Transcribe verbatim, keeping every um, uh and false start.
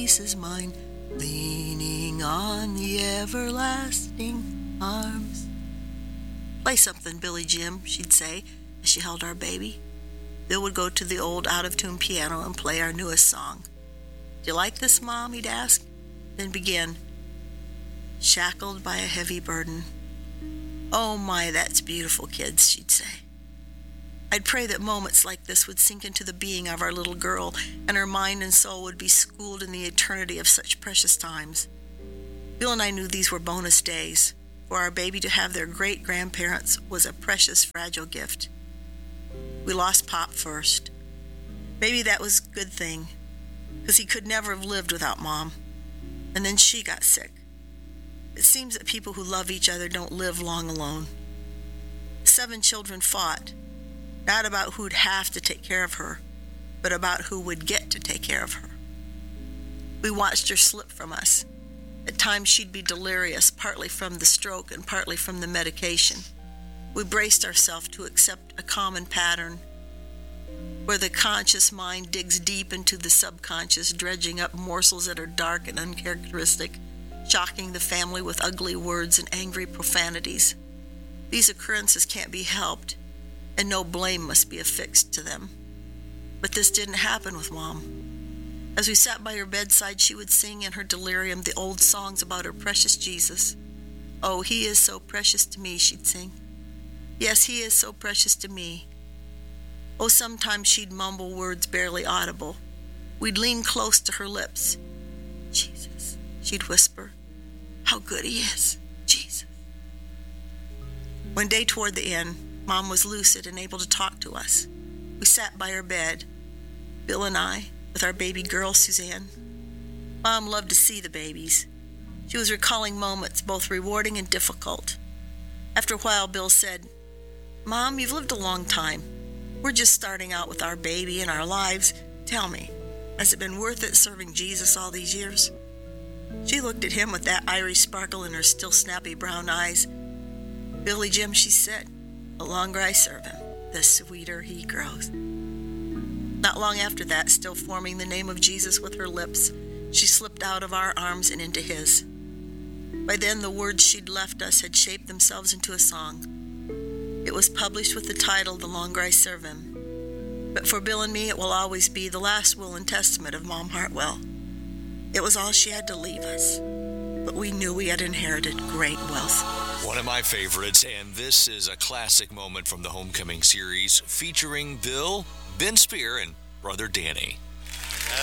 peace is mine, leaning on the everlasting arms. Play something, Billy Jim, she'd say as she held our baby. Bill would go to the old out-of-tune piano and play our newest song. Do you like this, Mom? He'd ask. Then begin, shackled by a heavy burden. Oh my, that's beautiful, kids, she'd say. I'd pray that moments like this would sink into the being of our little girl, and her mind and soul would be schooled in the eternity of such precious times. Bill and I knew these were bonus days. For our baby to have their great-grandparents was a precious, fragile gift. We lost Pop first. Maybe that was a good thing, because he could never have lived without Mom. And then she got sick. It seems that people who love each other don't live long alone. Seven children fought, not about who'd have to take care of her, but about who would get to take care of her. We watched her slip from us. At times she'd be delirious, partly from the stroke and partly from the medication. We braced ourselves to accept a common pattern where the conscious mind digs deep into the subconscious, dredging up morsels that are dark and uncharacteristic, shocking the family with ugly words and angry profanities. These occurrences can't be helped, and no blame must be affixed to them. But this didn't happen with Mom. As we sat by her bedside, she would sing in her delirium the old songs about her precious Jesus. Oh, he is so precious to me, she'd sing. Yes, he is so precious to me. Oh, sometimes she'd mumble words barely audible. We'd lean close to her lips. Jesus, she'd whisper. How good he is, Jesus. One day toward the end, Mom was lucid and able to talk to us. We sat by her bed, Bill and I, with our baby girl, Suzanne. Mom loved to see the babies. She was recalling moments both rewarding and difficult. After a while, Bill said, Mom, you've lived a long time. We're just starting out with our baby and our lives. Tell me, has it been worth it serving Jesus all these years? She looked at him with that Irish sparkle in her still snappy brown eyes. Billy Jim, she said, the longer I serve him, the sweeter he grows. Not long after that, still forming the name of Jesus with her lips, she slipped out of our arms and into his. By then, the words she'd left us had shaped themselves into a song. It was published with the title, The Longer I Serve Him. But for Bill and me, it will always be the last will and testament of Mom Hartwell. It was all she had to leave us, but we knew we had inherited great wealth. One of my favorites, and this is a classic moment from the Homecoming series featuring Bill, Ben Spear, and Brother Danny.